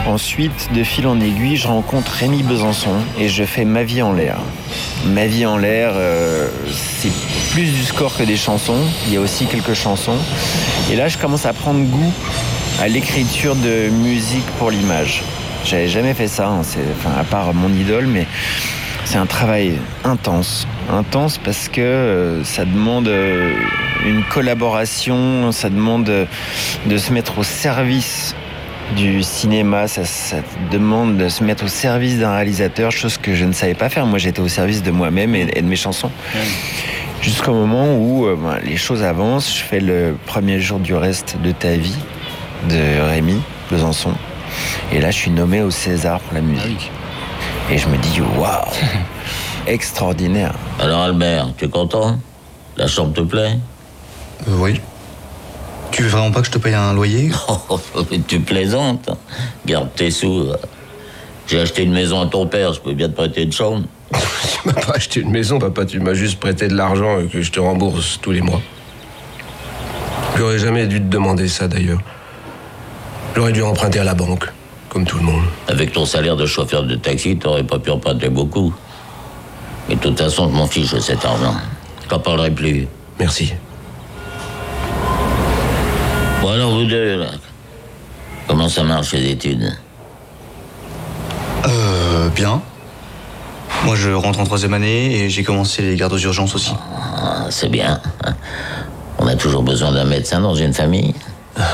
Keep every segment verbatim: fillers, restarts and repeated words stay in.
Ensuite, de fil en aiguille, je rencontre Rémi Besançon et je fais Ma vie en l'air. Ma vie en l'air, euh, c'est plus du score que des chansons. Il y a aussi quelques chansons. Et là, je commence à prendre goût à l'écriture de musique pour l'image. J'avais jamais fait ça, hein, c'est, enfin, à part mon idole, mais c'est un travail intense. Intense parce que euh, ça demande euh, une collaboration, ça demande euh, de se mettre au service du cinéma, ça, ça demande de se mettre au service d'un réalisateur, chose que je ne savais pas faire. Moi, j'étais au service de moi-même et, et de mes chansons. Ouais. Jusqu'au moment où euh, ben, les choses avancent. Je fais le premier jour du reste de ta vie de Rémi Besançon. Et là, je suis nommé au César pour la musique. Et je me dis, waouh, extraordinaire. Alors Albert, tu es content? La chambre te plaît? euh, Oui. Tu veux vraiment pas que je te paye un loyer? Oh, tu plaisantes. Garde tes sous. J'ai acheté une maison à ton père, je peux bien te prêter une chambre. Tu m'as pas acheté une maison, papa, tu m'as juste prêté de l'argent et que je te rembourse tous les mois. J'aurais jamais dû te demander ça, d'ailleurs. J'aurais dû emprunter à la banque, comme tout le monde. Avec ton salaire de chauffeur de taxi, t'aurais pas pu emprunter beaucoup. Mais de toute façon, je m'en fiche de cet argent. Je t'en parlerai plus. Merci. Bon, alors vous deux, là, comment ça marche, les études? Euh, bien. Moi, je rentre en troisième année et j'ai commencé les gardes aux urgences aussi. Ah, c'est bien. On a toujours besoin d'un médecin dans une famille. Ouais.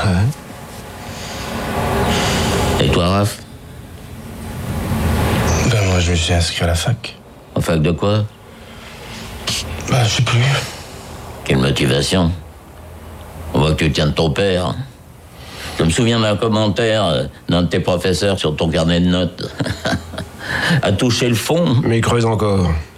Et toi, Raph? Ben, moi, je me suis inscrit à la fac. En fac de quoi? Ben, je sais plus. Quelle motivation? On voit que tu tiens de ton père. Je me souviens d'un commentaire d'un de tes professeurs sur ton carnet de notes. À toucher le fond. Mais creuse encore.